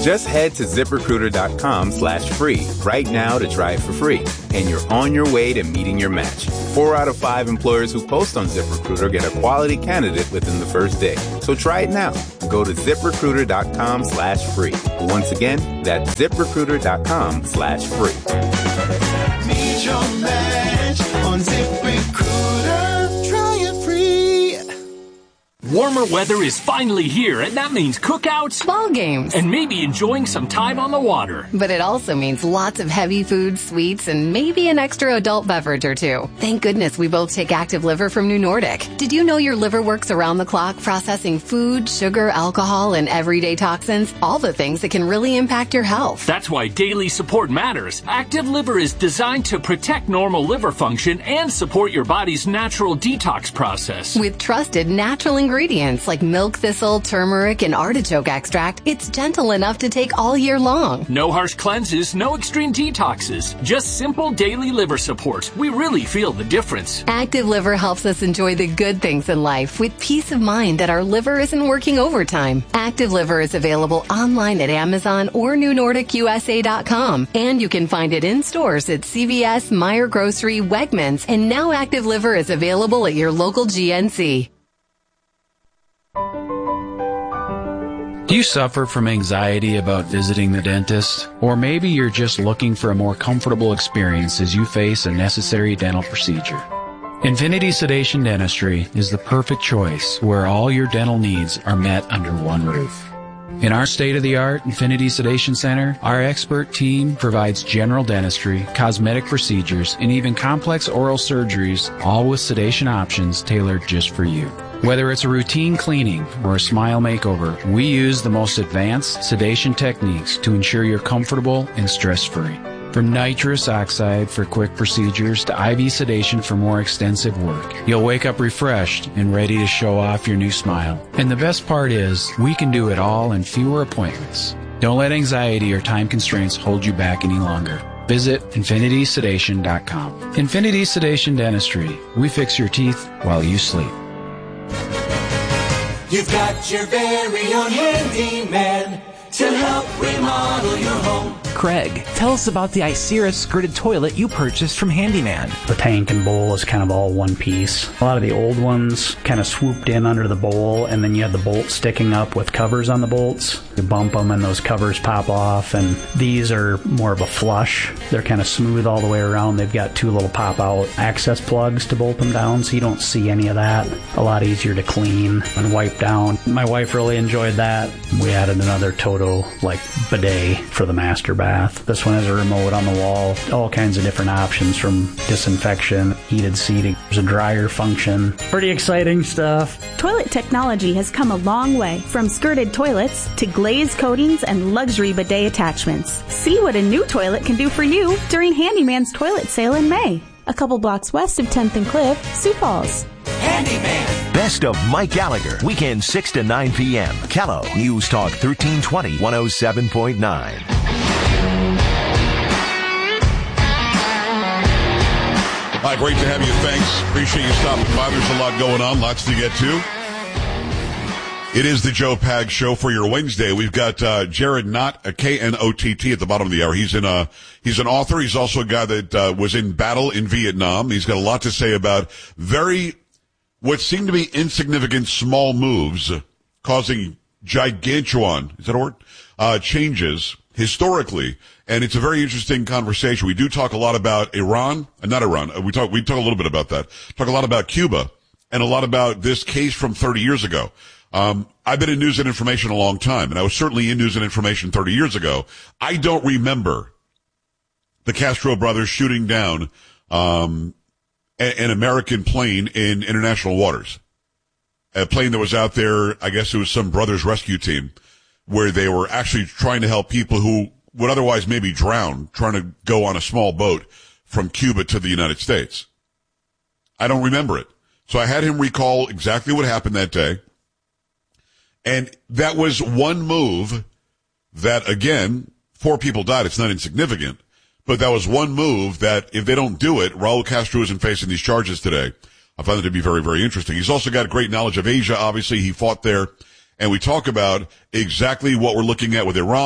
Just head to ZipRecruiter.com/free right now to try it for free. And you're on your way to meeting your match. 4 out of 5 employers who post on ZipRecruiter get a quality candidate within the first day. So try it now. Go to ZipRecruiter.com/free. Once again, that's ZipRecruiter.com/free. Meet your match on ZipRecruiter. Try it free. Warmer weather is finally here, and that means cookouts, ball games, and maybe enjoying some time on the water. But it also means lots of heavy food, sweets, and maybe an extra adult beverage or two. Thank goodness we both take Active Liver from New Nordic. Did you know your liver works around the clock processing food, sugar, alcohol, and everyday toxins? All the things that can really impact your health. That's why daily support matters. Active Liver is designed to protect normal liver function and support your body's natural detox process. With trusted natural ingredients like milk thistle, turmeric, and artichoke extract, it's gentle enough to take all year long. No harsh cleanses, no extreme detoxes. Just simple daily liver support. We really feel the difference. Active Liver helps us enjoy the good things in life with peace of mind that our liver isn't working overtime. Active Liver is available online at Amazon or NewNordicUSA.com. And you can find it in stores at CVS, Meijer Grocery, Wegmans, and now Active Liver is available at your local GNC. Do you suffer from anxiety about visiting the dentist? Or maybe you're just looking for a more comfortable experience as you face a necessary dental procedure. Infinity Sedation Dentistry is the perfect choice where all your dental needs are met under one roof. In our state-of-the-art Infinity Sedation Center, our expert team provides general dentistry, cosmetic procedures, and even complex oral surgeries, all with sedation options tailored just for you. Whether it's a routine cleaning or a smile makeover, we use the most advanced sedation techniques to ensure you're comfortable and stress-free. From nitrous oxide for quick procedures to IV sedation for more extensive work, you'll wake up refreshed and ready to show off your new smile. And the best part is, we can do it all in fewer appointments. Don't let anxiety or time constraints hold you back any longer. Visit infinitysedation.com. Infinity Sedation Dentistry. We fix your teeth while you sleep. You've got your very own handyman to help remodel your home. Craig, tell us about the Icera skirted toilet you purchased from Handyman. The tank and bowl is kind of all one piece. A lot of the old ones kind of swooped in under the bowl, and then you had the bolt sticking up with covers on the bolts. You bump them and those covers pop off, and these are more of a flush. They're kind of smooth all the way around. They've got 2 little pop-out access plugs to bolt them down, so you don't see any of that. A lot easier to clean and wipe down. My wife really enjoyed that. We added another Toto bidet for the master bath. This one has a remote on the wall, all kinds of different options from disinfection, heated seating, there's a dryer function. Pretty exciting stuff. Toilet technology has come a long way, from skirted toilets to glazed coatings and luxury bidet attachments. See what a new toilet can do for you during Handyman's toilet sale in May. A couple blocks west of 10th and Cliff, Sioux Falls. Handyman. Best of Mike Gallagher, weekend 6 to 9 p.m. Kello, News Talk 1320, 107.9. Hi, great to have you. Thanks. Appreciate you stopping by. There's a lot going on, lots to get to. It is the Joe Pag Show for your Wednesday. We've got Jared Knott, a Knott at the bottom of the hour. He's an author. He's also a guy that was in battle in Vietnam. He's got a lot to say about what seem to be insignificant small moves causing gigantuan, is that a word? Changes historically. And it's a very interesting conversation. We do talk a lot about Iran, not Iran. We talk a little bit about that. Talk a lot about Cuba and a lot about this case from 30 years ago. I've been in news and information a long time, and I was certainly in news and information 30 years ago. I don't remember the Castro brothers shooting down an American plane in international waters. A plane that was out there, I guess it was some brothers rescue team, where they were actually trying to help people who would otherwise maybe drown, trying to go on a small boat from Cuba to the United States. I don't remember it. So I had him recall exactly what happened that day. And that was one move that, again, 4 people died. It's not insignificant. But that was one move that, if they don't do it, Raul Castro isn't facing these charges today. I find it to be very, very interesting. He's also got great knowledge of Asia. Obviously, he fought there. And we talk about exactly what we're looking at with Iran,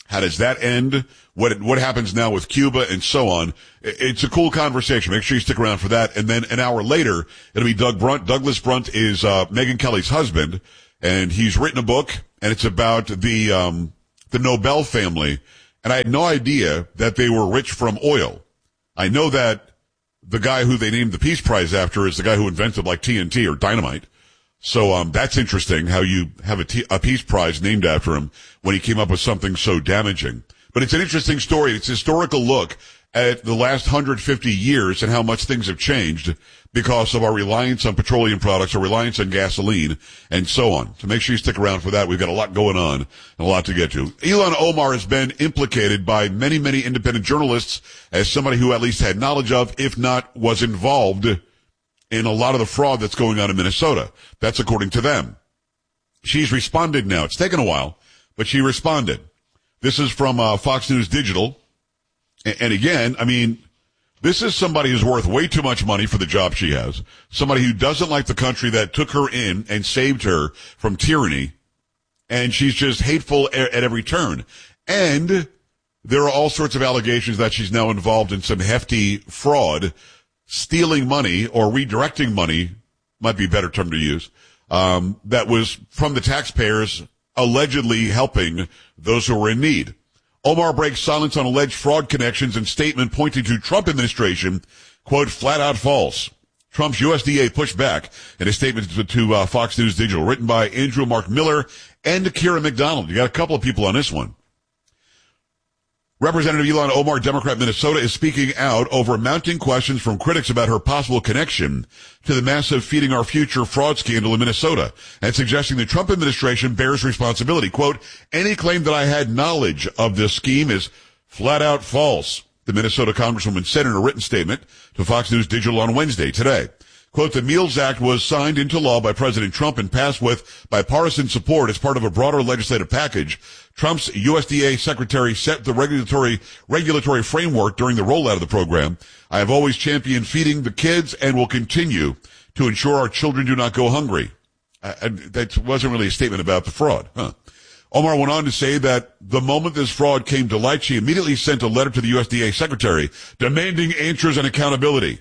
How does that end? What happens now with Cuba and so on? It's a cool conversation. Make sure you stick around for that. And then an hour later, it'll be Doug Brunt. Douglas Brunt is Megyn Kelly's husband, and he's written a book, and it's about the Nobel family. And I had no idea that they were rich from oil. I know that the guy who they named the Peace Prize after is the guy who invented like TNT or dynamite. So that's interesting how you have a Peace Prize named after him when he came up with something so damaging. But it's an interesting story. It's a historical look at the last 150 years and how much things have changed because of our reliance on petroleum products, our reliance on gasoline, and so on. So make sure you stick around for that. We've got a lot going on and a lot to get to. Ilhan Omar has been implicated by many, many independent journalists as somebody who at least had knowledge of, if not was involved in a lot of the fraud that's going on in Minnesota. That's according to them. She's responded now. It's taken a while, but she responded. This is from Fox News Digital. And again, I mean, this is somebody who's worth way too much money for the job she has. Somebody who doesn't like the country that took her in and saved her from tyranny. And she's just hateful at every turn. And there are all sorts of allegations that she's now involved in some hefty fraud, stealing money or redirecting money, might be a better term to use, that was from the taxpayers, allegedly helping those who were in need. Omar breaks silence on alleged fraud connections and statement pointing to Trump administration, quote, flat out false. Trump's USDA pushed back in a statement to Fox News Digital, written by Andrew Mark Miller and Kira McDonald. You got a couple of people on this one. Representative Ilhan Omar, Democrat Minnesota, is speaking out over mounting questions from critics about her possible connection to the massive Feeding Our Future fraud scandal in Minnesota and suggesting the Trump administration bears responsibility. Quote, any claim that I had knowledge of this scheme is flat out false, the Minnesota Congresswoman said in a written statement to Fox News Digital on Wednesday today. Quote, the Meals Act was signed into law by President Trump and passed with bipartisan support as part of a broader legislative package. Trump's USDA secretary set the regulatory framework during the rollout of the program. I have always championed feeding the kids and will continue to ensure our children do not go hungry. That wasn't really a statement about the fraud. Omar went on to say that the moment this fraud came to light, she immediately sent a letter to the USDA secretary demanding answers and accountability.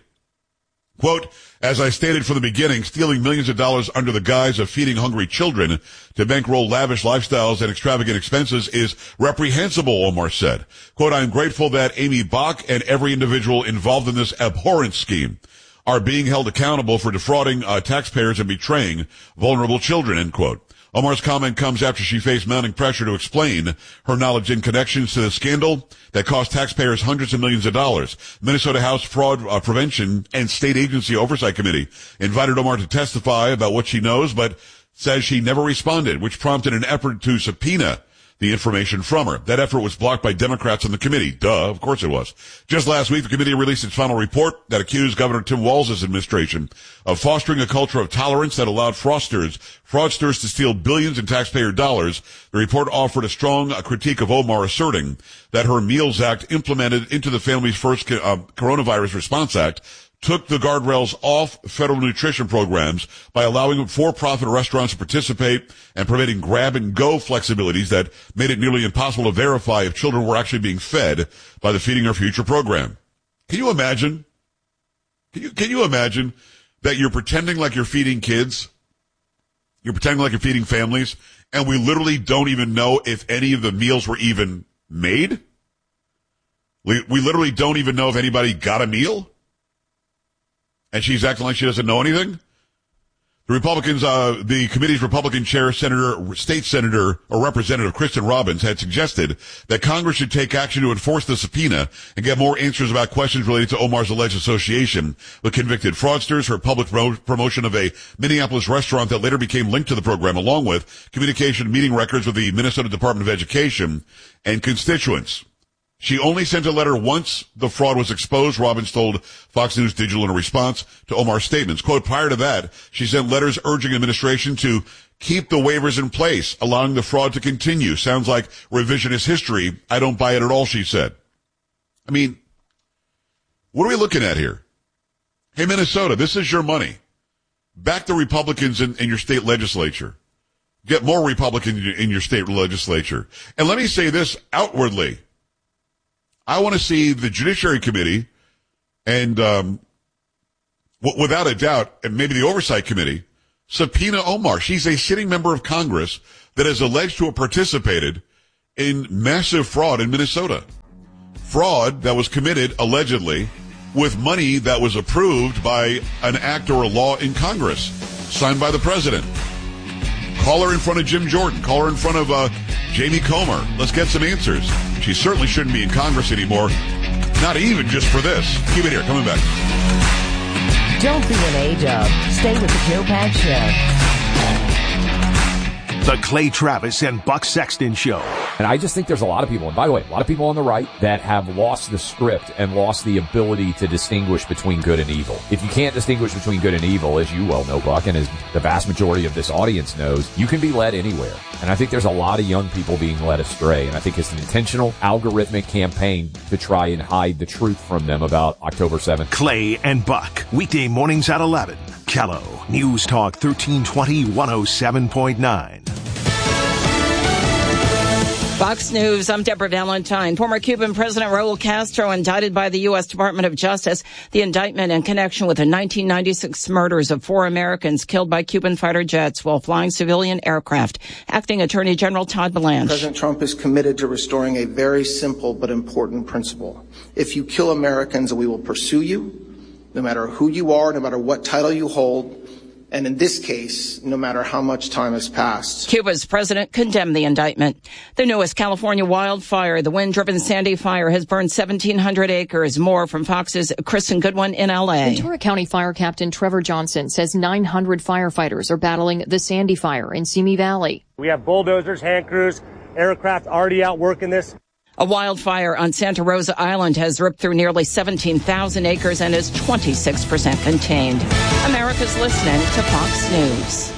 Quote, as I stated from the beginning, stealing millions of dollars under the guise of feeding hungry children to bankroll lavish lifestyles and extravagant expenses is reprehensible, Omar said. Quote, I am grateful that Amy Bach and every individual involved in this abhorrent scheme are being held accountable for defrauding taxpayers and betraying vulnerable children, end quote. Omar's comment comes after she faced mounting pressure to explain her knowledge and connections to the scandal that cost taxpayers hundreds of millions of dollars. Minnesota House Fraud Prevention and State Agency Oversight Committee invited Omar to testify about what she knows, but says she never responded, which prompted an effort to subpoena the information from her. That effort was blocked by Democrats on the committee. Duh, of course it was. Just last week, the committee released its final report that accused Governor Tim Walz's administration of fostering a culture of tolerance that allowed fraudsters to steal billions in taxpayer dollars. The report offered a strong critique of Omar, asserting that her Meals Act, implemented into the family's first Coronavirus Response Act, took the guardrails off federal nutrition programs by allowing for-profit restaurants to participate and permitting grab-and-go flexibilities that made it nearly impossible to verify if children were actually being fed by the Feeding Our Future program. Can you imagine? Can you imagine that you're pretending like you're feeding kids? You're pretending like you're feeding families, and we literally don't even know if any of the meals were even made? We literally don't even know if anybody got a meal? And she's acting like she doesn't know anything? The Republicans, the committee's Republican chair, State Senator or Representative Kristen Robbins, had suggested that Congress should take action to enforce the subpoena and get more answers about questions related to Omar's alleged association with convicted fraudsters, her public promotion of a Minneapolis restaurant that later became linked to the program, along with communication meeting records with the Minnesota Department of Education and constituents. She only sent a letter once the fraud was exposed, Robbins told Fox News Digital in a response to Omar's statements. Quote, prior to that, she sent letters urging administration to keep the waivers in place, allowing the fraud to continue. Sounds like revisionist history. I don't buy it at all, she said. I mean, what are we looking at here? Hey, Minnesota, this is your money. Back the Republicans in your state legislature. get more Republican in your state legislature. And let me say this outwardly. I want to see the Judiciary Committee and, without a doubt, and maybe the Oversight Committee, subpoena Omar. She's a sitting member of Congress that is alleged to have participated in massive fraud in Minnesota. Fraud that was committed, allegedly, with money that was approved by an act or a law in Congress, signed by the president. Call her in front of Jim Jordan. Call her in front of Jamie Comer. Let's get some answers. She certainly shouldn't be in Congress anymore, not even just for this. Keep it here. Coming back. Don't be an A-dub. Stay with the Joe Pag Show. The Clay Travis and Buck Sexton Show. And I just think there's a lot of people, and by the way, a lot of people on the right that have lost the script and lost the ability to distinguish between good and evil. If you can't distinguish between good and evil, as you well know, Buck, and as the vast majority of this audience knows, you can be led anywhere. And I think there's a lot of young people being led astray, and I think it's an intentional, algorithmic campaign to try and hide the truth from them about October 7th. Clay and Buck, weekday mornings at 11. Kello, News Talk 1320 107.9. Fox News, I'm Deborah Valentine. Former Cuban President Raul Castro indicted by the U.S. Department of Justice. The indictment in connection with the 1996 murders of 4 Americans killed by Cuban fighter jets while flying civilian aircraft. Acting Attorney General Todd Blanche. President Trump is committed to restoring a very simple but important principle. If you kill Americans, we will pursue you, no matter who you are, no matter what title you hold. And in this case, no matter how much time has passed. Cuba's president condemned the indictment. The newest California wildfire, the wind-driven Sandy Fire, has burned 1,700 acres. More from Fox's Kristen Goodwin in L.A. Ventura County Fire Captain Trevor Johnson says 900 firefighters are battling the Sandy Fire in Simi Valley. We have bulldozers, hand crews, aircraft already out working this. A wildfire on Santa Rosa Island has ripped through nearly 17,000 acres and is 26% contained. America's listening to Fox News.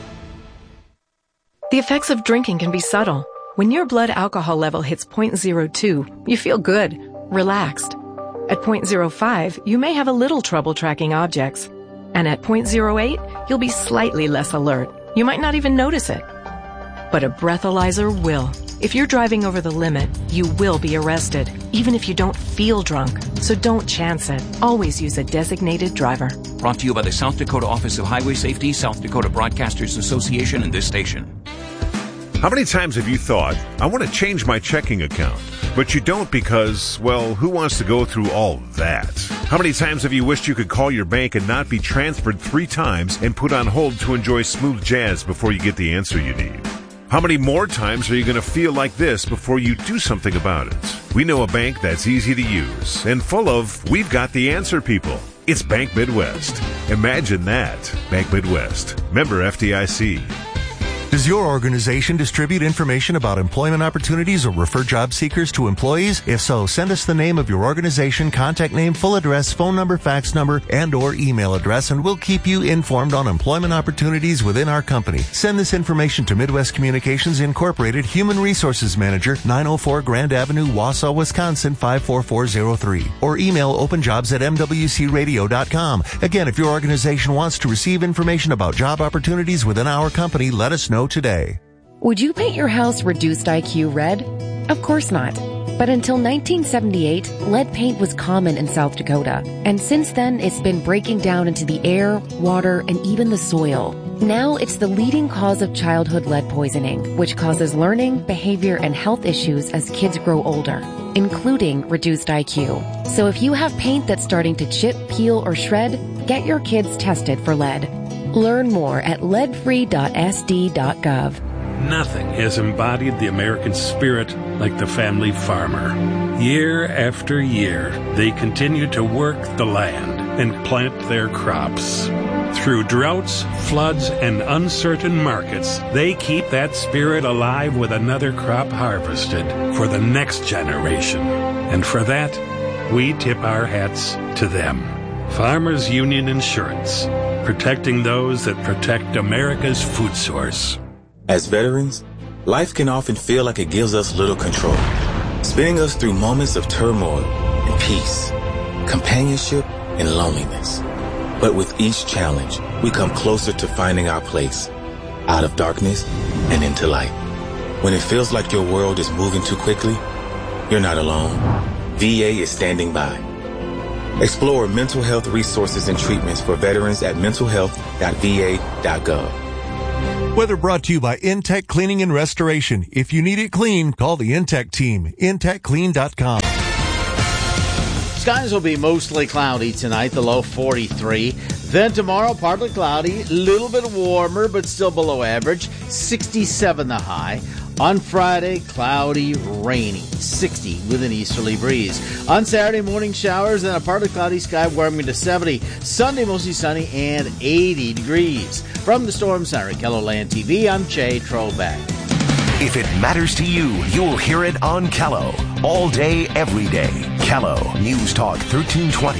The effects of drinking can be subtle. When your blood alcohol level hits 0.02, you feel good, relaxed. At 0.05, you may have a little trouble tracking objects. And at 0.08, you'll be slightly less alert. You might not even notice it. But a breathalyzer will. If you're driving over the limit, you will be arrested, even if you don't feel drunk. So don't chance it. Always use a designated driver. Brought to you by the South Dakota Office of Highway Safety, South Dakota Broadcasters Association, and this station. How many times have you thought, I want to change my checking account? But you don't because, well, who wants to go through all that? How many times have you wished you could call your bank and not be transferred 3 times and put on hold to enjoy smooth jazz before you get the answer you need? How many more times are you going to feel like this before you do something about it? We know a bank that's easy to use and full of we've got the answer people. It's Bank Midwest. Imagine that. Bank Midwest. Member FDIC. Does your organization distribute information about employment opportunities or refer job seekers to employees? If so, send us the name of your organization, contact name, full address, phone number, fax number, and or email address, and we'll keep you informed on employment opportunities within our company. Send this information to Midwest Communications Incorporated, Human Resources Manager, 904 Grand Avenue, Wausau, Wisconsin, 54403. Or email openjobs@mwcradio.com. Again, if your organization wants to receive information about job opportunities within our company, let us know today. Would you paint your house reduced IQ red? Of course not. But until 1978, lead paint was common in South Dakota. And since then, it's been breaking down into the air, water, and even the soil. Now it's the leading cause of childhood lead poisoning, which causes learning, behavior, and health issues as kids grow older, including reduced IQ. So if you have paint that's starting to chip, peel, or shred, get your kids tested for lead. Learn more at leadfree.sd.gov. Nothing has embodied the American spirit like the family farmer. Year after year, they continue to work the land and plant their crops. Through droughts, floods, and uncertain markets, they keep that spirit alive with another crop harvested for the next generation. And for that, we tip our hats to them. Farmers Union Insurance, protecting those that protect America's food source. As veterans, life can often feel like it gives us little control, spinning us through moments of turmoil and peace, companionship and loneliness. But with each challenge, we come closer to finding our place. Out of darkness, and into light. When it feels like your world is moving too quickly, you're not alone. VA is standing by. Explore mental health resources and treatments for veterans at mentalhealth.va.gov. Weather brought to you by Intech Cleaning and Restoration. If you need it clean, call the Intech team. IntechClean.com. Skies will be mostly cloudy tonight, the low 43. Then tomorrow, partly cloudy, a little bit warmer, but still below average, 67 the high. On Friday, cloudy, rainy, 60 with an easterly breeze. On Saturday, morning showers, then a partly cloudy sky warming to 70. Sunday, mostly sunny and 80 degrees. From the Storm Center at KELOLAND TV, I'm Jay Trobeck. If it matters to you, you'll hear it on KELO. All day, every day. KELO News Talk 1320,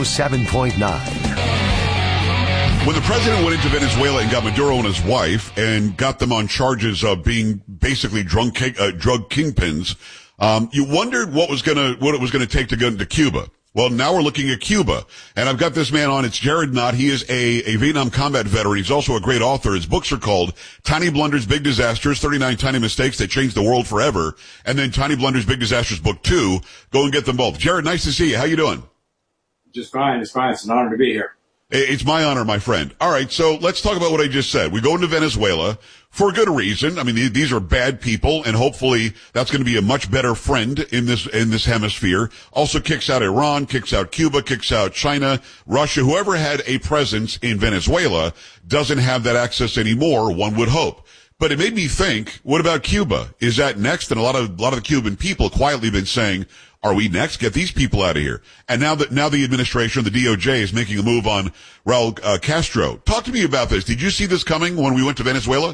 107.9. When the president went into Venezuela and got Maduro and his wife and got them on charges of being basically drug kingpins, you wondered what it was gonna take to go into Cuba. Well, now we're looking at Cuba, and I've got this man on. It's Jared Knott. He is a Vietnam combat veteran. He's also a great author. His books are called Tiny Blunders, Big Disasters, 39 Tiny Mistakes That Changed the World Forever, and then Tiny Blunders, Big Disasters Book 2. Go and get them both. Jared, nice to see you. How you doing? Just fine. It's fine. It's an honor to be here. It's my honor, my friend. All right, so let's talk about what I just said. We go into Venezuela for a good reason. I mean, these are bad people, and hopefully that's going to be a much better friend in this hemisphere. Also kicks out Iran, kicks out Cuba, kicks out China, Russia. Whoever had a presence in Venezuela doesn't have that access anymore, one would hope. But it made me think, what about Cuba? Is that next? And a lot of the Cuban people quietly been saying, are we next? Get these people out of here. And now the administration, the DOJ, is making a move on Raul Castro. Talk to me about this. Did you see this coming when we went to Venezuela?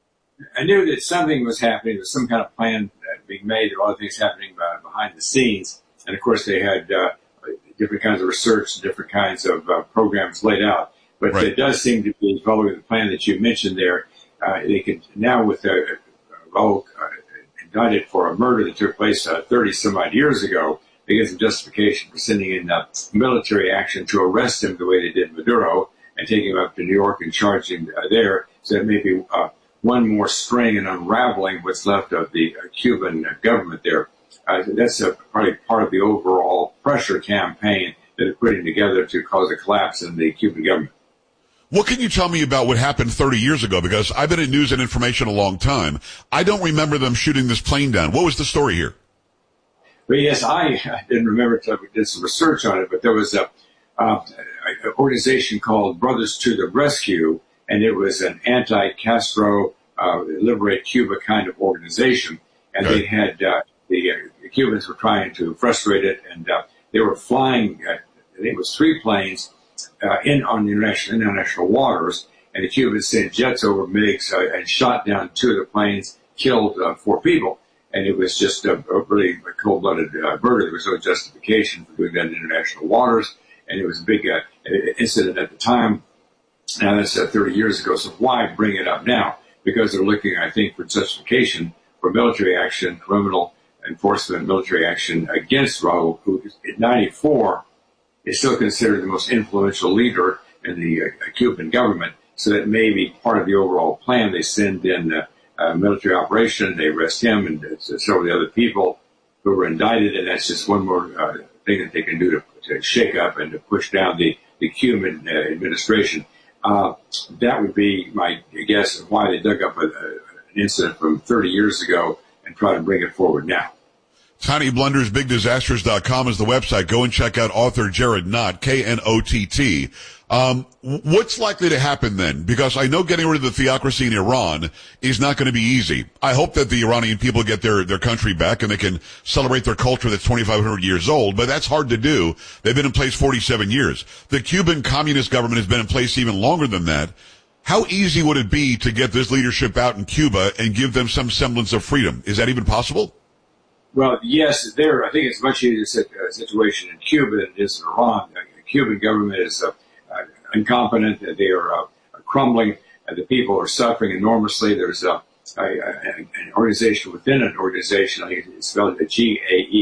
I knew that something was happening. There was some kind of plan being made. There were other things happening behind the scenes. And of course, they had different kinds of research, different kinds of programs laid out. But It does seem to be following the plan that you mentioned there. They could now, with Raul indicted for a murder that took place 30 some odd years ago, they get some justification for sending in military action to arrest him the way they did Maduro and take him up to New York and charge him there. So that may be one more string in unraveling what's left of the Cuban government there. That's probably part of the overall pressure campaign that they're putting together to cause a collapse in the Cuban government. What can you tell me about what happened 30 years ago? Because I've been in news and information a long time. I don't remember them shooting this plane down. What was the story here? Well, yes, I didn't remember until we did some research on it, but there was an organization called Brothers to the Rescue, and it was an anti-Castro, liberate Cuba kind of organization. And they had, the Cubans were trying to frustrate it, and they were flying, I think it was 3 planes, on the international waters, and the Cubans sent jets over MiGs and shot down 2 of the planes, killed 4 people. And it was just a really cold-blooded murder. There was no justification for doing that in international waters, and it was a big incident at the time. Now that's 30 years ago, so why bring it up now? Because they're looking, I think, for justification for military action, criminal enforcement, military action against Raul, who in 94 is still considered the most influential leader in the Cuban government. So that may be part of the overall plan. They send in a military operation, they arrest him and several of the other people who were indicted, and that's just one more thing that they can do to shake up and to push down the Cuban administration. That would be my guess of why they dug up an incident from 30 years ago and try to bring it forward now. TinyBlundersBigDisasters.com is the website. Go and check out author Jared Knott, Knott. What's likely to happen then? Because I know getting rid of the theocracy in Iran is not going to be easy. I hope that the Iranian people get their country back and they can celebrate their culture that's 2,500 years old, but that's hard to do. They've been in place 47 years. The Cuban Communist government has been in place even longer than that. How easy would it be to get this leadership out in Cuba and give them some semblance of freedom? Is that even possible? Well, yes, I think it's much easier situation in Cuba than it is in Iran. The Cuban government is incompetent. They are crumbling. The people are suffering enormously. There's an organization within an organization. I think it's spelled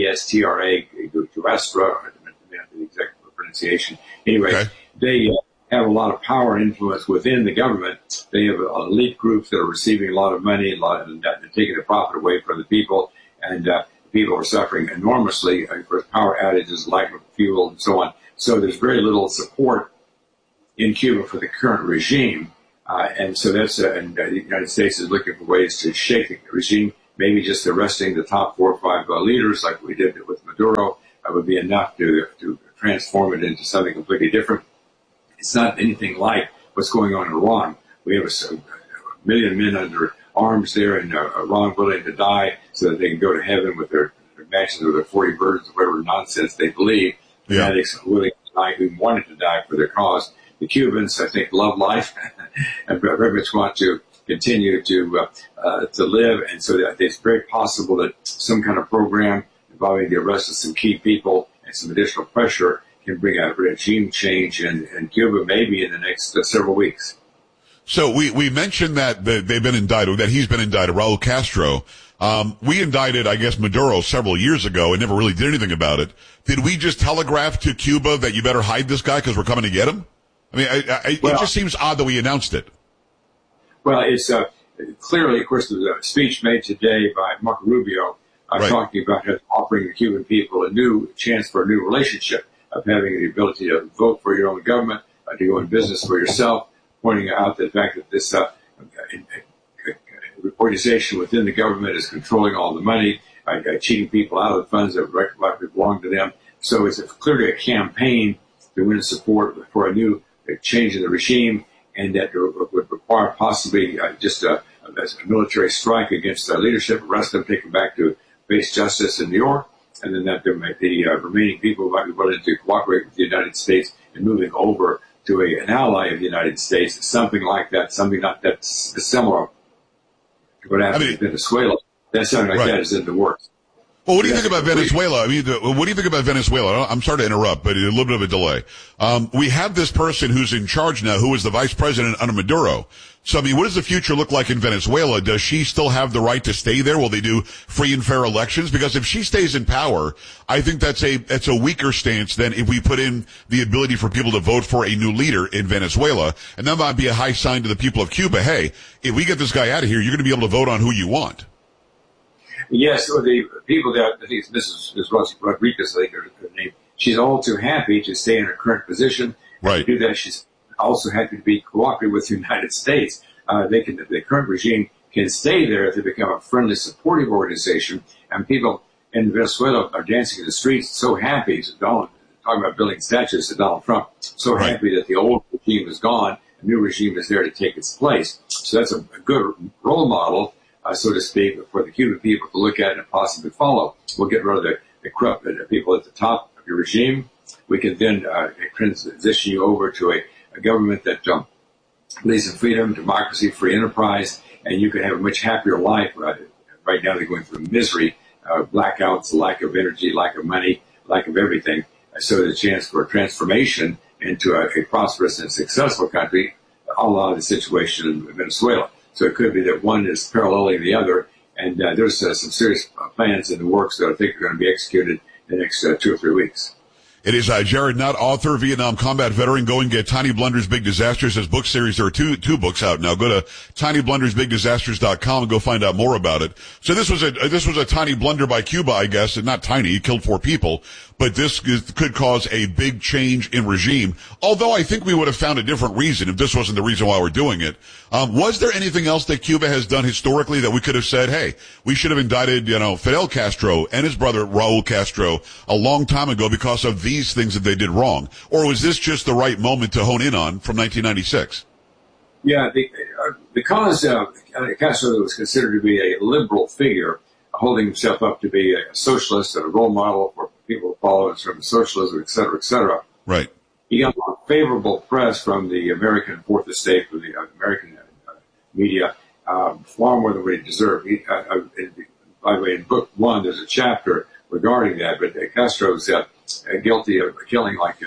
GAESTRA, Guestra, the exact pronunciation. Anyway, They have a lot of power and influence within the government. They have elite groups that are receiving a lot of money, and taking the profit away from the people, and people are suffering enormously for power outages, lack of fuel, and so on. So there's very little support in Cuba for the current regime, and so that's and the United States is looking for ways to shake the regime. Maybe just arresting the top 4 or 5 leaders, like we did with Maduro, would be enough to transform it into something completely different. It's not anything like what's going on in Iran. We have a million men under arms there in Iran willing to die so that they can go to heaven with their matches with their 40 birds or whatever nonsense they believe. The fanatics willing to die who wanted to die for their cause. The Cubans, I think, love life and very much want to continue to live, and so that it's very possible that some kind of program involving the arrest of some key people and some additional pressure can bring a regime change in Cuba, maybe in the next several weeks. So we mentioned that they've been indicted, that he's been indicted, Raul Castro. We indicted, I guess, Maduro several years ago and never really did anything about it. Did we just telegraph to Cuba that you better hide this guy because we're coming to get him? I mean, it just seems odd that we announced it. Well, it's clearly, of course, there's a speech made today by Marco Rubio talking about offering the Cuban people a new chance for a new relationship of having the ability to vote for your own government, to go in business for yourself, pointing out the fact that this organization within the government is controlling all the money, cheating people out of the funds that rightfully belong to them. So it's clearly a campaign to win support for a new change in the regime, and that would require possibly just a military strike against the leadership, arrest them, take them back to face justice in New York, and then that the remaining people might be willing to cooperate with the United States in moving over to an ally of the United States, something like that, something not that similar to what happened in Venezuela. That something like that is in the works. Well, what do you think about Venezuela? I mean, what do you think about Venezuela? I'm sorry to interrupt, but a little bit of a delay. We have this person who's in charge now, who is the vice president under Maduro. So, I mean, what does the future look like in Venezuela? Does she still have the right to stay there? Will they do free and fair elections? Because if she stays in power, I think that's a weaker stance than if we put in the ability for people to vote for a new leader in Venezuela. And that might be a high sign to the people of Cuba. Hey, if we get this guy out of here, you're going to be able to vote on who you want. Yes, so the people that, I think Mrs. Rodriguez, I think her name, she's all too happy to stay in her current position. Right. To do that, she's also happy to be cooperating with the United States. The current regime can stay there if they become a friendly, supportive organization, and people in Venezuela are dancing in the streets so happy. So talking about building statues to Donald Trump, so happy that the old regime is gone, a new regime is there to take its place. So that's a good role model, so to speak, for the Cuban people to look at and possibly follow. We'll get rid of the corrupt people at the top of your regime. We can then transition you over to a government that believes in freedom, democracy, free enterprise, and you can have a much happier life. Right now they're going through misery, blackouts, lack of energy, lack of money, lack of everything. So there's a chance for a transformation into a prosperous and successful country, a la the situation in Venezuela. So it could be that one is paralleling the other, and there's some serious plans in the works that I think are going to be executed in the next 2 or 3 weeks. It is Jared Nutt, author, Vietnam combat veteran. Go and get Tiny Blunders Big Disasters, his book series. There are two books out now. Go to tinyblundersbigdisasters.com and go find out more about it. So this was a tiny blunder by Cuba, I guess. Not tiny, he killed 4 people, but this could cause a big change in regime. Although I think we would have found a different reason if this wasn't the reason why we're doing it. Was there anything else that Cuba has done historically that we could have said, hey, we should have indicted, Fidel Castro and his brother Raul Castro a long time ago because of these things that they did wrong? Or was this just the right moment to hone in on from 1996? Yeah, because Castro was considered to be a liberal figure, holding himself up to be a socialist and a role model for people to follow in terms of socialism, et cetera, et cetera. Right. He got favorable press from the American Fourth Estate, from the American media, far more than what he deserved. By the way, in book 1, there's a chapter regarding that, but Castro's guilty of killing like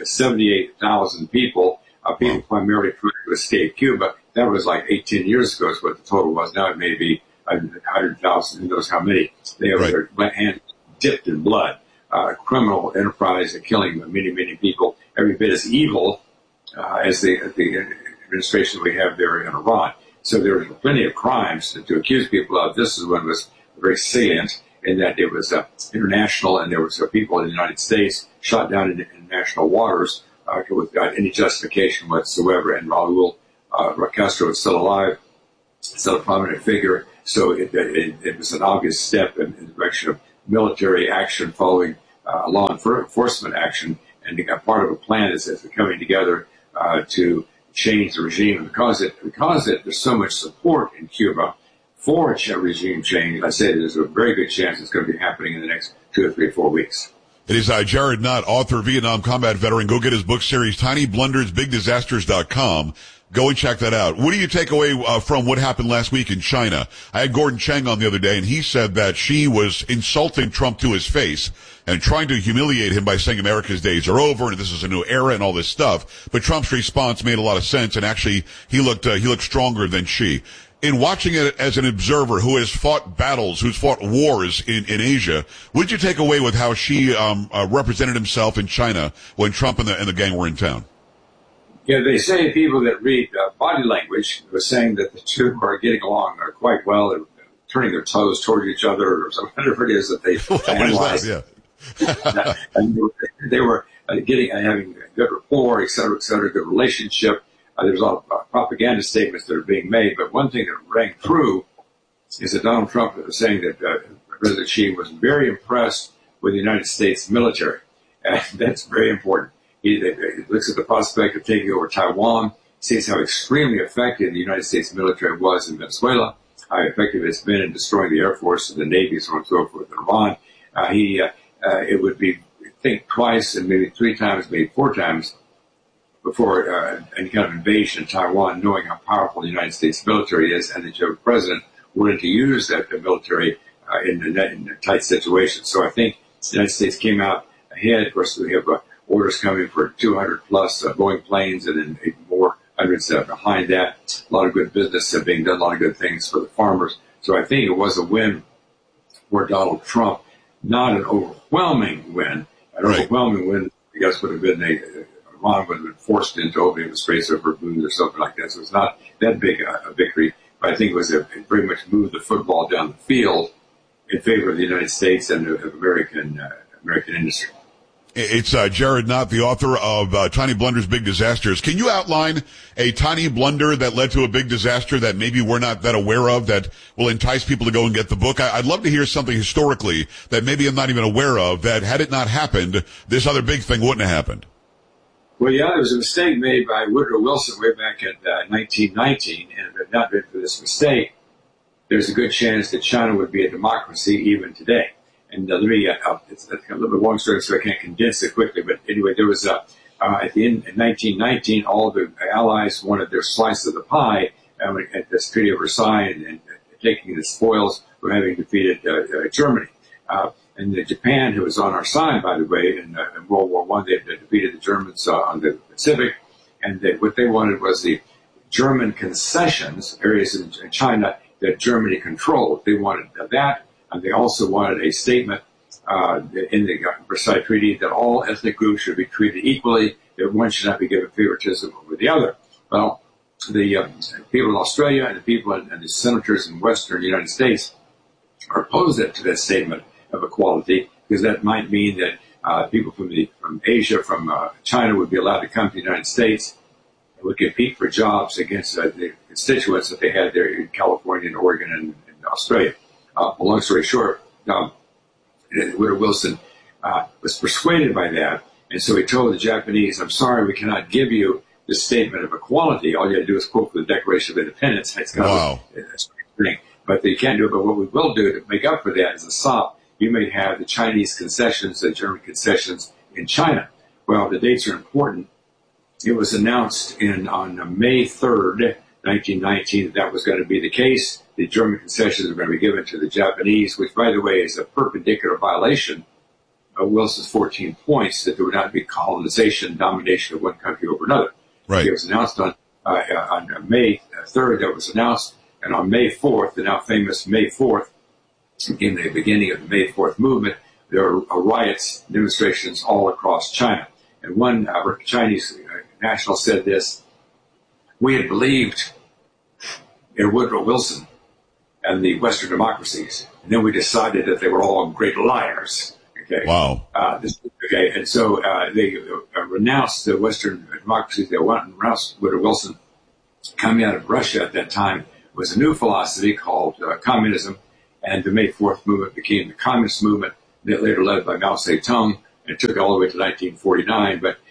78,000 people, people primarily trying to escape Cuba. That was like 18 years ago is what the total was. Now it may be 100,000, who knows how many. They have their hands dipped in blood. Criminal enterprise and killing many, many people, every bit as evil as the administration we have there in Iran. So there were plenty of crimes to accuse people of. This one was very salient in that it was international, and there was people in the United States shot down in national waters without any justification whatsoever. And Raul Castro is still alive, still a prominent figure. So it was an obvious step in the direction of military action following law enforcement action, and part of a plan is coming together to change the regime. Because there's so much support in Cuba for a regime change, I say there's a very good chance it's going to be happening in the next 2 or 3 or 4 weeks. It is Jared Knott, author, Vietnam combat veteran. Go get his book series, TinyBlundersBigDisasters.com. Go and check that out. What do you take away from what happened last week in China? I had Gordon Chang on the other day, and he said that she was insulting Trump to his face and trying to humiliate him by saying America's days are over and this is a new era and all this stuff. But Trump's response made a lot of sense, and actually he looked stronger than she. In watching it as an observer who has fought battles, who's fought wars in Asia, what did you take away with how she represented himself in China when Trump and the gang were in town? Yeah, they say people that read body language were saying that the two are getting along quite well and turning their toes towards each other, or whatever it is that they analyze. And they were having good rapport, et cetera, good relationship. There's a lot of propaganda statements that are being made, but one thing that rang true is that Donald Trump was saying that President Xi was very impressed with the United States military, and that's very important. He looks at the prospect of taking over Taiwan, sees how extremely effective the United States military was in Venezuela, how effective it's been in destroying the Air Force and the Navy, so on and so forth in Iran. It would be, think twice and maybe 3 times, maybe 4 times before any kind of invasion of Taiwan, knowing how powerful the United States military is, and that you have a president willing to use that military in a tight situation. So I think the United States came out ahead. Of course, we have orders coming for 200 plus Boeing planes, and then more hundreds behind that. A lot of good business being done, a lot of good things for the farmers. So I think it was a win for Donald Trump, not an overwhelming win. An overwhelming win, I guess, would have been Iran would have been forced into opening the Straits of Hormuz or something like that. So it's not that big a victory, but I think it pretty much moved the football down the field in favor of the United States and of American industry. It's Jared Knott, the author of Tiny Blunders, Big Disasters. Can you outline a tiny blunder that led to a big disaster that maybe we're not that aware of that will entice people to go and get the book? I'd love to hear something historically that maybe I'm not even aware of, that had it not happened, this other big thing wouldn't have happened. Well, yeah, there was a mistake made by Woodrow Wilson way back in 1919, and if it had not been for this mistake, there's a good chance that China would be a democracy even today. And let me, it's a little bit long story, so I can't condense it quickly, but anyway, there was, at the end, in 1919, all the Allies wanted their slice of the pie at the Treaty of Versailles, and taking the spoils for having defeated Germany. And Japan, who was on our side, by the way, in World War I, they defeated the Germans on the Pacific, and what they wanted was the German concessions, areas in China that Germany controlled. They wanted that. And they also wanted a statement in the Versailles Treaty that all ethnic groups should be treated equally, that one should not be given favoritism over the other. Well, the people in Australia and the people and the senators in Western United States are opposed to that statement of equality, because that might mean that people from Asia, from China, would be allowed to come to the United States and would compete for jobs against the constituents that they had there in California and Oregon and Australia. Long story short, Woodrow Wilson was persuaded by that, and so he told the Japanese, I'm sorry, we cannot give you the statement of equality. All you have to do is quote the Declaration of Independence. It's kind of a strange thing, but you can't do it. But what we will do to make up for that is a SOP. You may have the Chinese concessions, the German concessions in China. Well, the dates are important. It was announced on May 3rd, 1919, that was going to be the case. The German concessions were going to be given to the Japanese, which, by the way, is a perpendicular violation of Wilson's 14 points, that there would not be colonization, domination of one country over another. Right. It was announced on May 3rd, that was announced, and on May 4th, the now famous May 4th, in the beginning of the May 4th movement, there were riots, demonstrations all across China. And one Chinese National said this: we had believed in Woodrow Wilson and the Western democracies, and then we decided that they were all great liars. Okay. Wow. And so they renounced the Western democracies. They went and renounced Woodrow Wilson. Coming out of Russia at that time was a new philosophy called communism, and the May 4th movement became the communist movement, that later led by Mao Zedong, and it took all the way to 1949. But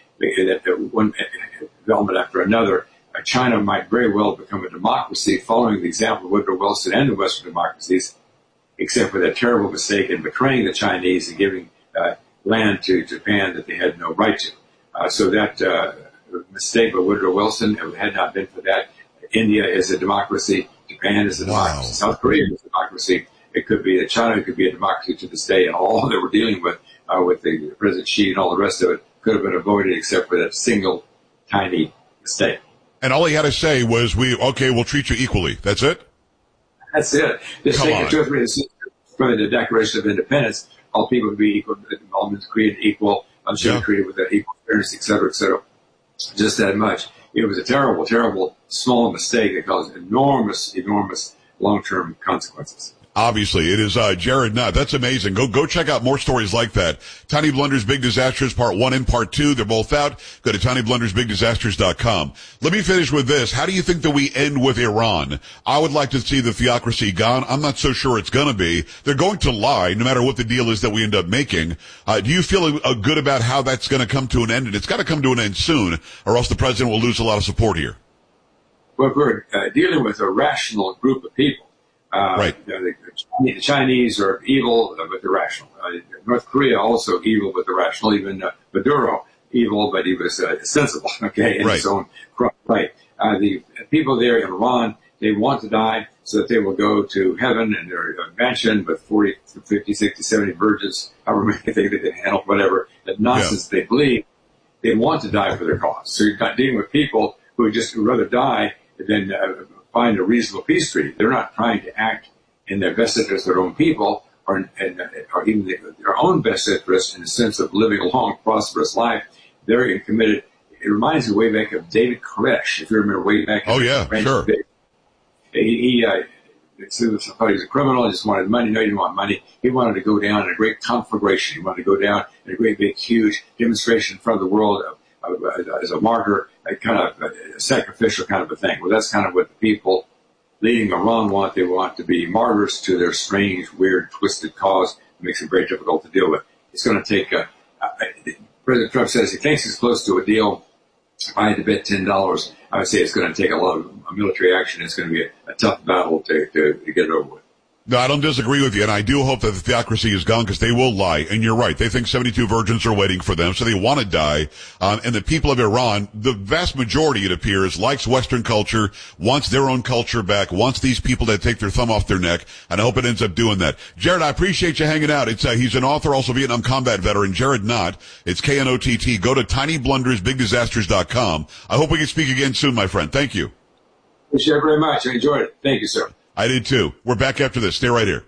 one development after another, China might very well become a democracy following the example of Woodrow Wilson and the Western democracies, except for that terrible mistake in betraying the Chinese and giving land to Japan that they had no right to. So that mistake by Woodrow Wilson, if it had not been for that, India is a democracy, Japan is a democracy, South Korea is a democracy. It could be that China could be a democracy to this day, and all that we're dealing with the President Xi and all the rest of it could have been avoided except for that single tiny mistake. And all he had to say was, we'll treat you equally. That's it? That's it. Just take it 2 or 3 from the Declaration of Independence. All people be equal, all men created equal, treated with equal fairness, et cetera, et cetera. Just that much. It was a terrible, terrible small mistake that caused enormous, enormous long-term consequences. Obviously, it is Jared Nutt. That's amazing. Go check out more stories like that. Tiny Blunders Big Disasters Part 1 and Part 2. They're both out. Go to tinyblundersbigdisasters.com. Let me finish with this. How do you think that we end with Iran? I would like to see the theocracy gone. I'm not so sure it's going to be. They're going to lie no matter what the deal is that we end up making. Do you feel good about how that's going to come to an end? And it's got to come to an end soon, or else the president will lose a lot of support here. Well, we're dealing with a rational group of people. Right. The Chinese are evil, but they're rational. North Korea also evil, but they're rational. Even Maduro, evil, but he was sensible, in his own right. The people there in Iran, they want to die so that they will go to heaven in their mansion with 40, 50, 60, 70 virgins, however many they think they can handle, whatever. That nonsense they believe. They want to die for their cause. So you're not dealing with people who would rather die than find a reasonable peace treaty. They're not trying to act in their best interest of their own people or even their own best interest in the sense of living a long, prosperous life. They're committed. It reminds me way back of David Koresh, if you remember way back. Oh, yeah, sure. He thought he was a criminal. He just wanted money. No, he didn't want money. He wanted to go down in a great conflagration. He wanted to go down in a great, big, huge demonstration in front of the world as a martyr, a kind of a sacrificial kind of a thing. Well, that's kind of what the people leading Iran want. They want to be martyrs to their strange, weird, twisted cause. It makes it very difficult to deal with. It's going to take President Trump says he thinks he's close to a deal. If I had to bet $10, I would say it's going to take a lot of military action. It's going to be a tough battle to get it over with. No, I don't disagree with you, and I do hope that the theocracy is gone because they will lie. And you're right. They think 72 virgins are waiting for them, so they want to die. And the people of Iran, the vast majority, it appears, likes Western culture, wants their own culture back, wants these people to take their thumb off their neck, and I hope it ends up doing that. Jared, I appreciate you hanging out. He's an author, also Vietnam combat veteran, Jared Knott. It's Knott. Go to tinyblundersbigdisasters.com. I hope we can speak again soon, my friend. Thank you. Appreciate it very much. I enjoyed it. Thank you, sir. I did too. We're back after this. Stay right here.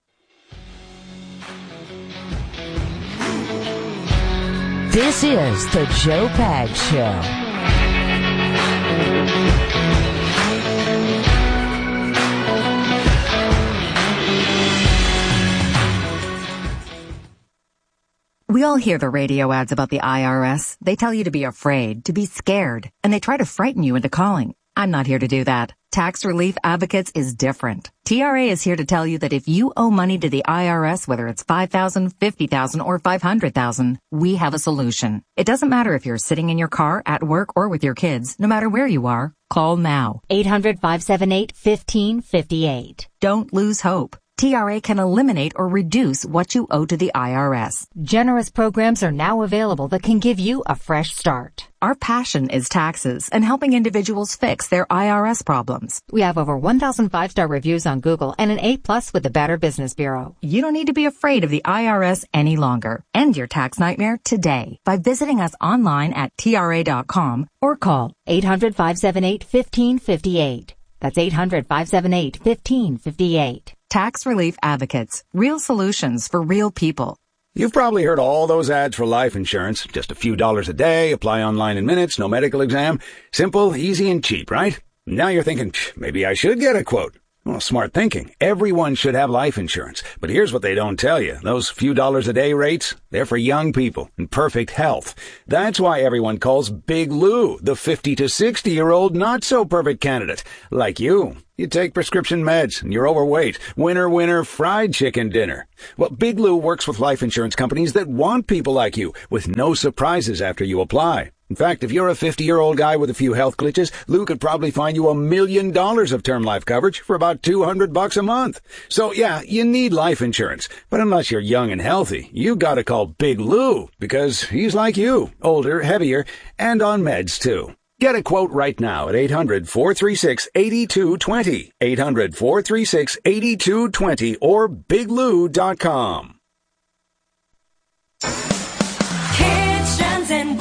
This is the Joe Pags Show. We all hear the radio ads about the IRS. They tell you to be afraid, to be scared, and they try to frighten you into calling. I'm not here to do that. Tax Relief Advocates is different. TRA is here to tell you that if you owe money to the IRS, whether it's $5,000, $50,000, or $500,000, we have a solution. It doesn't matter if you're sitting in your car, at work, or with your kids. No matter where you are, call now. 800-578-1558. Don't lose hope. TRA can eliminate or reduce what you owe to the IRS. Generous programs are now available that can give you a fresh start. Our passion is taxes and helping individuals fix their IRS problems. We have over 1,000 5-star reviews on Google and an A+ with the Better Business Bureau. You don't need to be afraid of the IRS any longer. End your tax nightmare today by visiting us online at TRA.com or call 800-578-1558. That's 800-578-1558. Tax Relief Advocates. Real solutions for real people. You've probably heard all those ads for life insurance. Just a few dollars a day, apply online in minutes, no medical exam. Simple, easy, and cheap, right? Now you're thinking, maybe I should get a quote. Well, smart thinking. Everyone should have life insurance. But here's what they don't tell you. Those few dollars a day rates, they're for young people in perfect health. That's why everyone calls Big Lou the 50 to 60-year-old not-so-perfect candidate. Like you. You take prescription meds, and you're overweight. Winner, winner, fried chicken dinner. Well, Big Lou works with life insurance companies that want people like you, with no surprises after you apply. In fact, if you're a 50-year-old guy with a few health glitches, Lou could probably find you $1 million of term life coverage for about $200 a month. So yeah, you need life insurance. But unless you're young and healthy, you gotta call Big Lou, because he's like you, older, heavier, and on meds too. Get a quote right now at 800-436-8220, 800-436-8220, or biglou.com. Kitchens and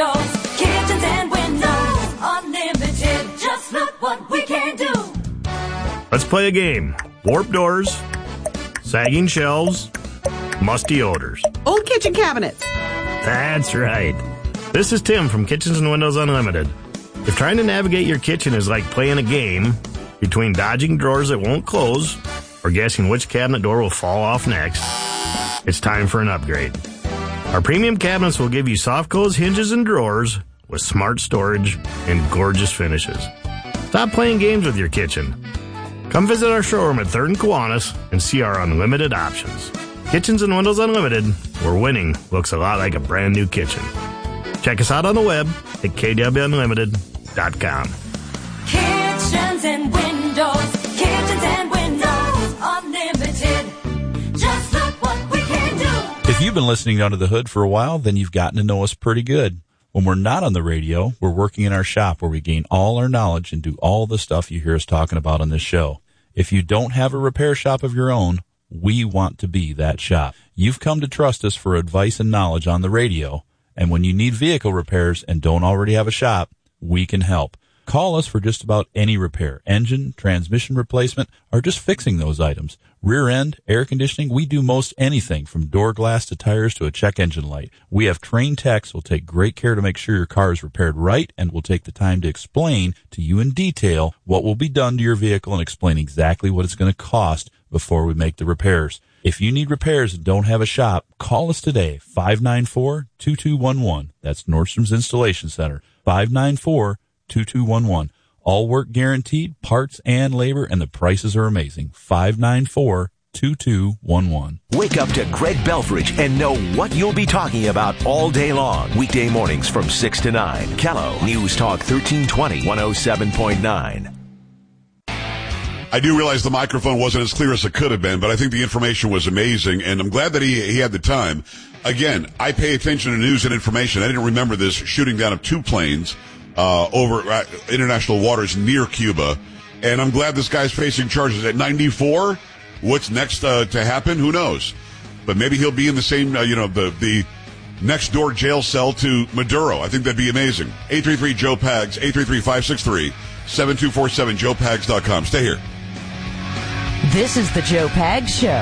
windows, unlimited. Just look what we can do. Let's play a game. Warped doors, sagging shelves, musty odors. Old kitchen cabinets. That's right. This is Tim from Kitchens and Windows Unlimited. If trying to navigate your kitchen is like playing a game between dodging drawers that won't close or guessing which cabinet door will fall off next, it's time for an upgrade. Our premium cabinets will give you soft close hinges and drawers with smart storage and gorgeous finishes. Stop playing games with your kitchen. Come visit our showroom at 3rd and Kiwanis and see our unlimited options. Kitchens and Windows Unlimited, where winning looks a lot like a brand new kitchen. Check us out on the web at kwunlimited.com. Kitchens and windows, unlimited. Just look what we can do. If you've been listening Under the Hood for a while, then you've gotten to know us pretty good. When we're not on the radio, we're working in our shop where we gain all our knowledge and do all the stuff you hear us talking about on this show. If you don't have a repair shop of your own, we want to be that shop. You've come to trust us for advice and knowledge on the radio, and when you need vehicle repairs and don't already have a shop, we can help. Call us for just about any repair, engine, transmission replacement, or just fixing those items. Rear end, air conditioning, we do most anything from door glass to tires to a check engine light. We have trained techs who will take great care to make sure your car is repaired right and will take the time to explain to you in detail what will be done to your vehicle and explain exactly what it's going to cost before we make the repairs. If you need repairs and don't have a shop, call us today, 594-2211. That's Nordstrom's Installation Center, 594-2211. All work guaranteed, parts and labor, and the prices are amazing. 594-2211. Wake up to Greg Belfridge and know what you'll be talking about all day long. Weekday mornings from 6 to 9. Callow News Talk 1320, 107.9. I do realize the microphone wasn't as clear as it could have been, but I think the information was amazing, and I'm glad that he had the time. Again, I pay attention to news and information. I didn't remember this shooting down of 2 planes over international waters near Cuba, and I'm glad this guy's facing charges at 94. What's next to happen? Who knows? But maybe he'll be in the same, the next door jail cell to Maduro. I think that'd be amazing. 833-JOE-PAGS, 833-563-7247, joepags.com. Stay here. This is the Joe Pags Show.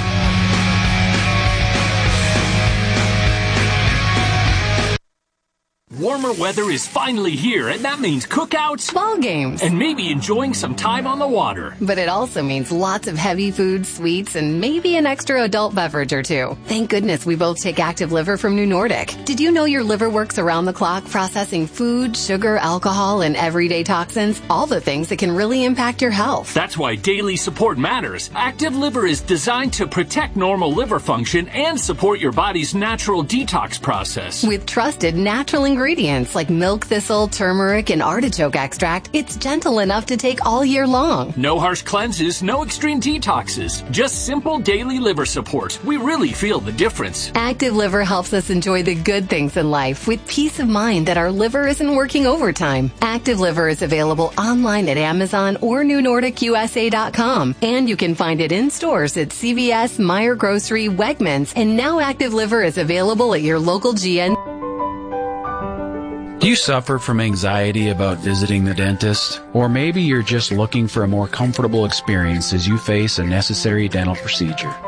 Warmer weather is finally here, and that means cookouts, ball games, and maybe enjoying some time on the water. But it also means lots of heavy food, sweets, and maybe an extra adult beverage or two. Thank goodness we both take Active Liver from New Nordic. Did you know your liver works around the clock processing food, sugar, alcohol, and everyday toxins? All the things that can really impact your health. That's why daily support matters. Active Liver is designed to protect normal liver function and support your body's natural detox process. With trusted natural ingredients like milk thistle, turmeric, and artichoke extract, it's gentle enough to take all year long. No harsh cleanses, no extreme detoxes, just simple daily liver support. We really feel the difference. Active Liver helps us enjoy the good things in life with peace of mind that our liver isn't working overtime. Active Liver is available online at Amazon or NewNordicUSA.com, and you can find it in stores at CVS, Meijer Grocery, Wegmans, and now Active Liver is available at your local GN. Do you suffer from anxiety about visiting the dentist? Or maybe you're just looking for a more comfortable experience as you face a necessary dental procedure.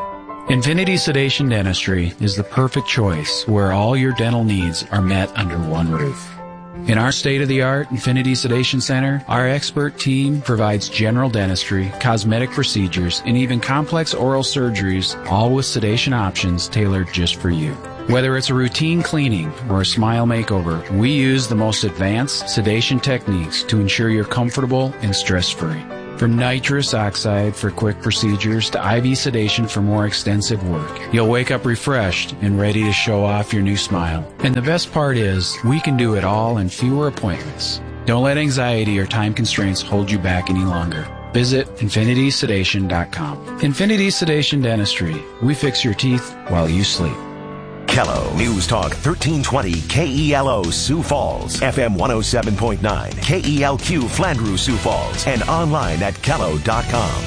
Infinity Sedation Dentistry is the perfect choice where all your dental needs are met under one roof. In our state-of-the-art Infinity Sedation Center, our expert team provides general dentistry, cosmetic procedures, and even complex oral surgeries, all with sedation options tailored just for you. Whether it's a routine cleaning or a smile makeover, we use the most advanced sedation techniques to ensure you're comfortable and stress-free. From nitrous oxide for quick procedures to IV sedation for more extensive work, you'll wake up refreshed and ready to show off your new smile. And the best part is, we can do it all in fewer appointments. Don't let anxiety or time constraints hold you back any longer. Visit infinitysedation.com. Infinity Sedation Dentistry. We fix your teeth while you sleep. Kello News Talk 1320 KELO Sioux Falls, FM 107.9 KELQ Flandreau Sioux Falls, and online at kello.com.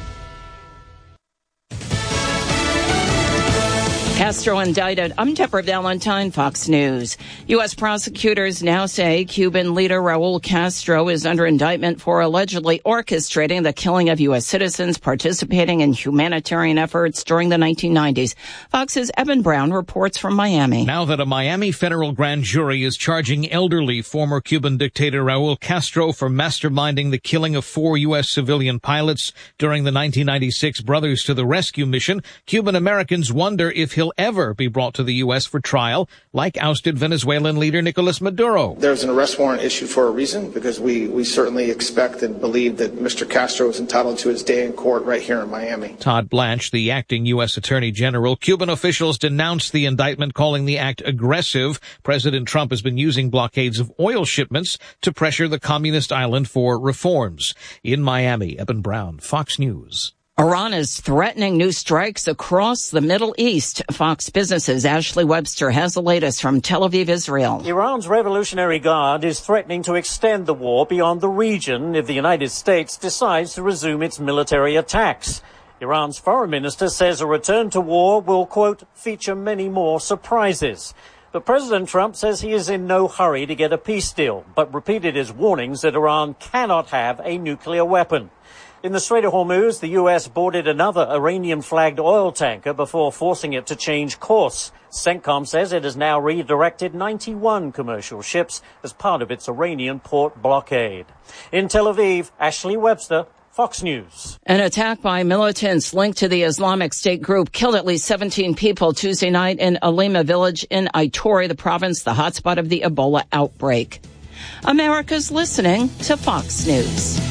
Castro indicted. I'm Deborah Valentine, Fox News. U.S. prosecutors now say Cuban leader Raul Castro is under indictment for allegedly orchestrating the killing of U.S. citizens participating in humanitarian efforts during the 1990s. Fox's Evan Brown reports from Miami. Now that a Miami federal grand jury is charging elderly former Cuban dictator Raul Castro for masterminding the killing of 4 U.S. civilian pilots during the 1996 Brothers to the Rescue mission, Cuban Americans wonder if he'll ever be brought to the U.S. for trial, like ousted Venezuelan leader Nicolas Maduro. There's an arrest warrant issued for a reason, because we certainly expect and believe that Mr. Castro is entitled to his day in court right here in Miami. Todd Blanche, the acting U.S. Attorney General. Cuban officials denounced the indictment, calling the act aggressive. President Trump has been using blockades of oil shipments to pressure the communist island for reforms. In Miami, Eben Brown, Fox News. Iran is threatening new strikes across the Middle East. Fox Business's Ashley Webster has the latest from Tel Aviv, Israel. Iran's Revolutionary Guard is threatening to extend the war beyond the region if the United States decides to resume its military attacks. Iran's foreign minister says a return to war will, quote, feature many more surprises. But President Trump says he is in no hurry to get a peace deal, but repeated his warnings that Iran cannot have a nuclear weapon. In the Strait of Hormuz, the U.S. boarded another Iranian-flagged oil tanker before forcing it to change course. CENTCOM says it has now redirected 91 commercial ships as part of its Iranian port blockade. In Tel Aviv, Ashley Webster, Fox News. An attack by militants linked to the Islamic State group killed at least 17 people Tuesday night in Alima village in Ituri, the province, the hotspot of the Ebola outbreak. America's listening to Fox News.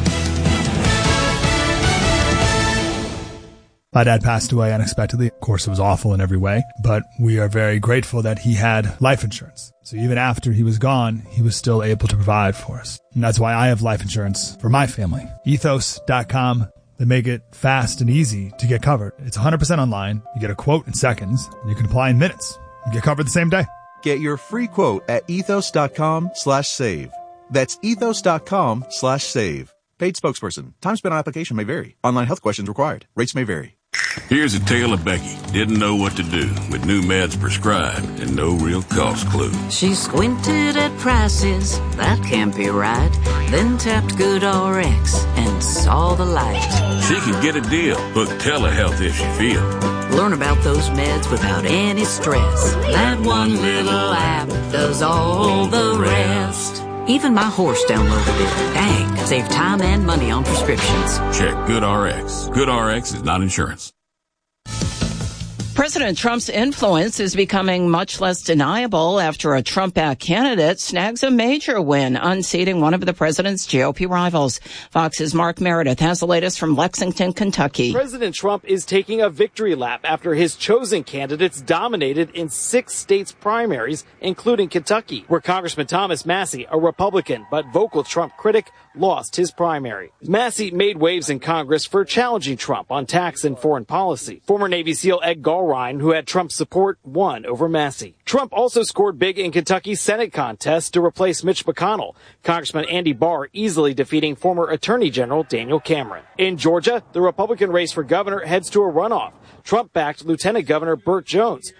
My dad passed away unexpectedly. Of course, it was awful in every way, but we are very grateful that he had life insurance. So even after he was gone, he was still able to provide for us. And that's why I have life insurance for my family. Ethos.com. They make it fast and easy to get covered. It's 100% online. You get a quote in seconds. You can apply in minutes. You get covered the same day. Get your free quote at ethos.com/save. That's ethos.com/save. Paid spokesperson. Time spent on application may vary. Online health questions required. Rates may vary. Here's a tale of Becky. Didn't know what to do with new meds prescribed and no real cost clue. She squinted at prices, that can't be right. Then tapped GoodRx and saw the light. She could get a deal. Book telehealth if she feels. Learn about those meds without any stress. That one little app does all the rest. Even my horse downloaded it. Dang, save time and money on prescriptions. Check GoodRx. GoodRx is not insurance. President Trump's influence is becoming much less deniable after a Trump-backed candidate snags a major win, unseating one of the president's GOP rivals. Fox's Mark Meredith has the latest from Lexington, Kentucky. President Trump is taking a victory lap after his chosen candidates dominated in 6 states' primaries, including Kentucky, where Congressman Thomas Massie, a Republican but vocal Trump critic, lost his primary. Massie made waves in Congress for challenging Trump on tax and foreign policy. Former Navy SEAL Ed Gallrein, who had Trump's support, won over Massie. Trump also scored big in Kentucky's Senate contest to replace Mitch McConnell, Congressman Andy Barr easily defeating former Attorney General Daniel Cameron. In Georgia, the Republican race for governor heads to a runoff. Trump-backed Lieutenant Governor Burt Jones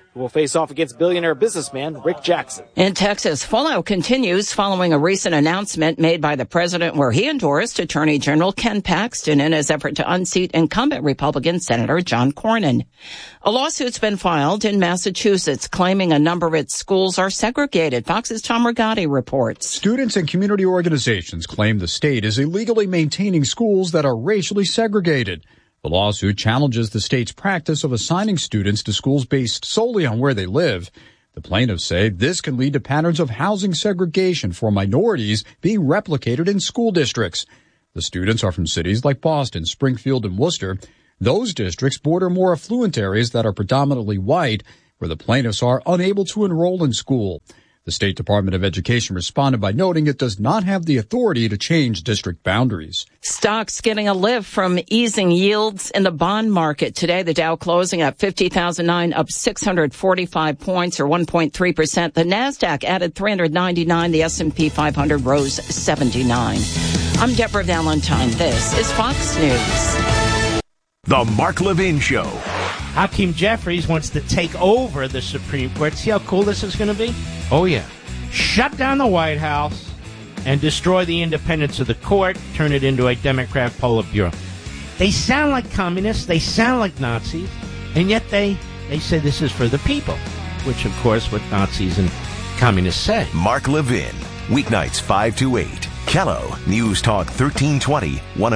who will face off against billionaire businessman Rick Jackson. In Texas, fallout continues following a recent announcement made by the president where he endorsed Attorney General Ken Paxton in his effort to unseat incumbent Republican Senator John Cornyn. A lawsuit's been filed in Massachusetts claiming a number of its schools are segregated. Fox's Tom Rigotti reports. Students and community organizations claim the state is illegally maintaining schools that are racially segregated. The lawsuit challenges the state's practice of assigning students to schools based solely on where they live. The plaintiffs say this can lead to patterns of housing segregation for minorities being replicated in school districts. The students are from cities like Boston, Springfield, and Worcester. Those districts border more affluent areas that are predominantly white, where the plaintiffs are unable to enroll in school. The State Department of Education responded by noting it does not have the authority to change district boundaries. Stocks getting a lift from easing yields in the bond market. Today, the Dow closing at 50,009, up 645 points or 1.3%. The NASDAQ added 399. The S&P 500 rose 79. I'm Deborah Valentine. This is Fox News. The Mark Levin Show. Hakeem Jeffries wants to take over the Supreme Court. See how cool this is going to be? Oh, yeah. Shut down the White House and destroy the independence of the court, turn it into a Democrat Politburo. They sound like communists, they sound like Nazis, and yet they say this is for the people, which, of course, what Nazis and communists say. Mark Levin, weeknights 5 to 8. Kello, News Talk 1320,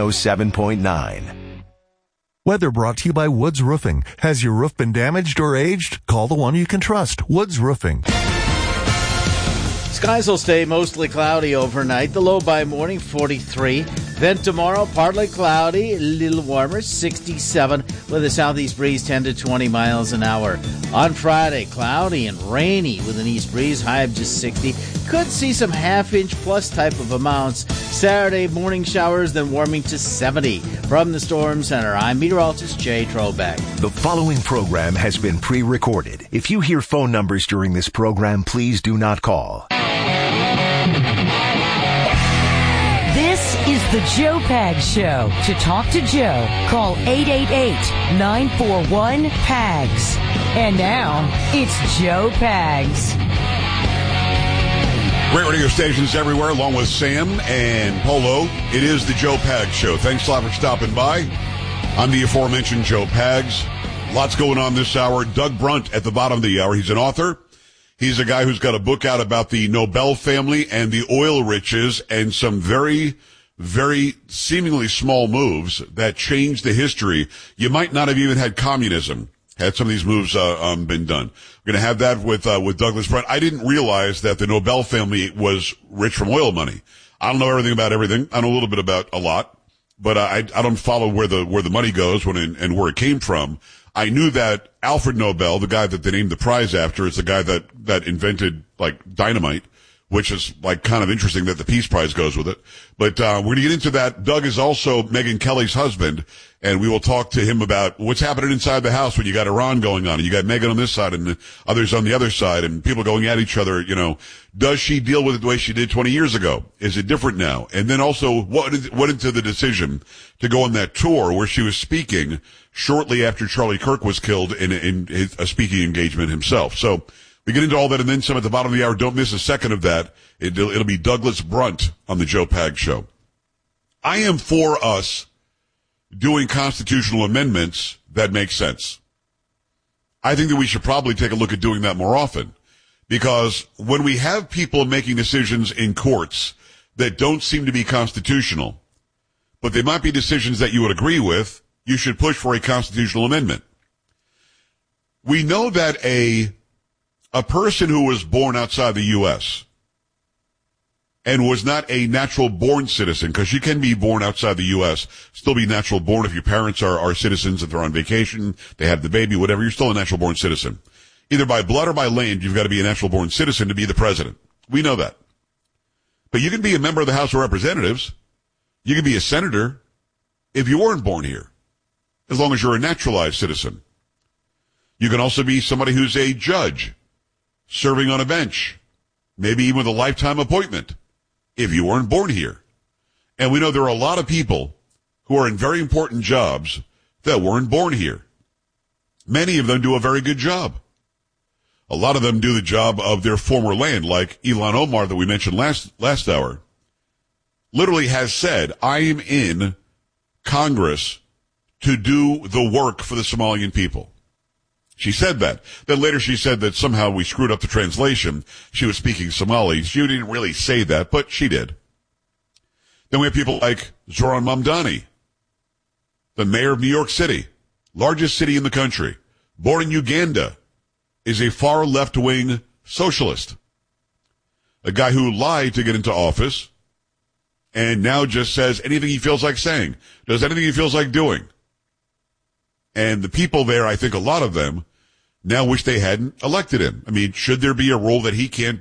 107.9. Weather brought to you by Woods Roofing. Has your roof been damaged or aged? Call the one you can trust, Woods Roofing. Skies will stay mostly cloudy overnight. The low by morning, 43. Then tomorrow, partly cloudy, a little warmer, 67, with a southeast breeze 10 to 20 miles an hour. On Friday, cloudy and rainy with an east breeze, high of just 60. Could see some half-inch plus type of amounts. Saturday, morning showers, then warming to 70. From the Storm Center, I'm meteorologist Jay Trobeck. The following program has been pre-recorded. If you hear phone numbers during this program, please do not call. This is the Joe Pags Show. To talk to Joe, call 888-941-PAGS. And now, it's Joe Pags. Great radio stations everywhere, along with Sam and Polo. It is the Joe Pags Show. Thanks a lot for stopping by. I'm the aforementioned Joe Pags. Lots going on this hour. Doug Brunt at the bottom of the hour. He's an author. He's a guy who's got a book out about the Nobel family and the oil riches and some very, very seemingly small moves that changed the history. You might not have even had communism had some of these moves been done. We're going to have that with Douglas Brunt. I didn't realize that the Nobel family was rich from oil money. I don't know everything about everything. I know a little bit about a lot, but I don't follow where the money goes and where it came from. I knew that Alfred Nobel, the guy that they named the prize after, is the guy that invented like dynamite, which is like kind of interesting that the Peace Prize goes with it. But we're going to get into that. Doug is also Megyn Kelly's husband, and we will talk to him about what's happening inside the house when you got Iran going on, and you got Megyn on this side and the others on the other side, and people going at each other. You know, does she deal with it the way she did 20 years ago? Is it different now? And then also, what went into the decision to go on that tour where she was speaking shortly after Charlie Kirk was killed in a speaking engagement himself? So we get into all that and then some at the bottom of the hour. Don't miss a second of that. It'll be Douglas Brunt on the Joe Pags Show. I am for us doing constitutional amendments that make sense. I think that we should probably take a look at doing that more often, because when we have people making decisions in courts that don't seem to be constitutional, but they might be decisions that you would agree with, you should push for a constitutional amendment. We know that a person who was born outside the U.S. and was not a natural-born citizen, because you can be born outside the U.S., still be natural-born if your parents are citizens, if they're on vacation, they have the baby, whatever, you're still a natural-born citizen. Either by blood or by land, you've got to be a natural-born citizen to be the president. We know that. But you can be a member of the House of Representatives. You can be a senator if you weren't born here, as long as you're a naturalized citizen. You can also be somebody who's a judge, serving on a bench, maybe even with a lifetime appointment, if you weren't born here. And we know there are a lot of people who are in very important jobs that weren't born here. Many of them do a very good job. A lot of them do the job of their former land, like Ilhan Omar that we mentioned last hour. Literally has said, I am in Congress to do the work for the Somalian people. She said that. Then later she said that somehow we screwed up the translation. She was speaking Somali. She didn't really say that, but she did. Then we have people like Zoran Mamdani, the mayor of New York City, largest city in the country, born in Uganda, is a far left-wing socialist. A guy who lied to get into office and now just says anything he feels like saying, does anything he feels like doing. And the people there, I think a lot of them, now wish they hadn't elected him. I mean, should there be a rule that he can't